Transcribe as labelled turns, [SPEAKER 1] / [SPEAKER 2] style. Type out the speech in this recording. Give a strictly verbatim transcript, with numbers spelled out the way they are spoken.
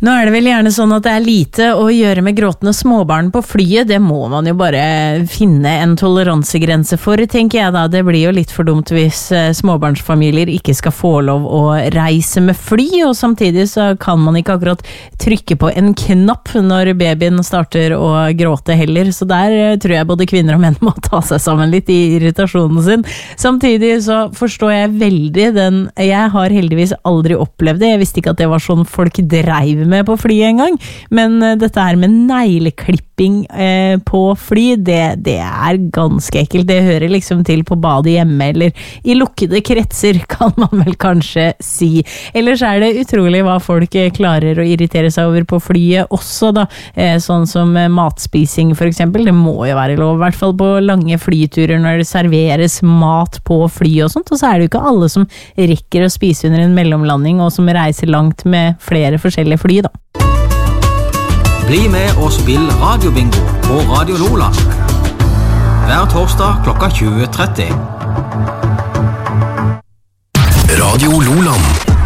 [SPEAKER 1] Nå er det vel gjerne sånn at det er lite å gjøre med gråtende småbarn på flyet, det må man jo bare finne en toleransegrense for, tenker jeg da. Det blir jo litt for dumt hvis småbarnsfamilier ikke skal få lov å reise med fly, og samtidig så kan man ikke akkurat trykke på en knapp når babyen starter å gråte heller, så der tror jeg både kvinner og menn må ta seg sammen litt i irritasjonen sin. Samtidig så forstår jeg veldig den, jeg har heldigvis aldri opplevd det, jeg visste ikke at det var sånn folk dreiv med på fly en gang, men dette her med negleklipping eh, på fly, det, det er ganske ekkelt. Det hører liksom til på badet hjemme, eller i lukkede kretser, kan man vel kanskje si. Ellers er det utrolig hva folk klarer å irritere seg over på flyet også da, eh, sånn som matspising for eksempel, det må jo være lov, i hvert fall på lange flyturer når det serveres mat på fly og sånt, og så er det jo ikke alle som rekker å spise under en mellomlanding, og som reiser langt med flere forskjellige fly da.
[SPEAKER 2] Bli med og spill radiobingo på Radio Lola. Hver torsdag klokka tjue tretti.
[SPEAKER 3] Radio Loland.